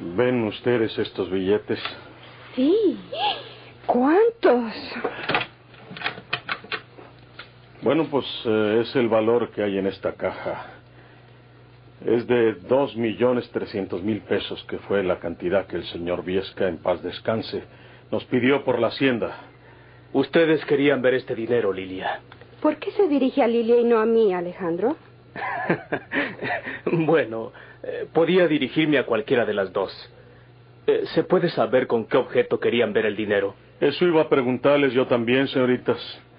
¿Ven ustedes estos billetes? Sí. ¿Cuántos? Bueno, pues es el valor que hay en esta caja. Es de 2.300.000 pesos, que fue la cantidad que el señor Viesca, en paz descanse, nos pidió por la hacienda. Ustedes querían ver este dinero, Lilia. ¿Por qué se dirige a Lilia y no a mí, Alejandro? Bueno, podía dirigirme a cualquiera de las dos. ¿Se puede saber con qué objeto querían ver el dinero? Eso iba a preguntarles yo también, señoritas.